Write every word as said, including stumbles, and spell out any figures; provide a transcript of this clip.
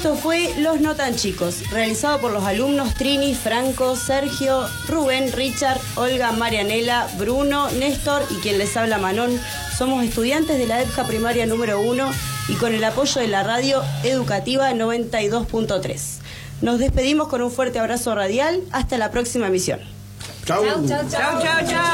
Esto fue Los No Tan Chicos, realizado por los alumnos Trini, Franco, Sergio, Rubén, Richard, Olga, Marianela, Bruno, Néstor y quien les habla, Manon. Somos estudiantes de la E P J A primaria número uno y con el apoyo de la radio educativa noventa y dos punto tres. Nos despedimos con un fuerte abrazo radial. Hasta la próxima emisión. Chau. Chau, chau, chau. Chau, chau, chau.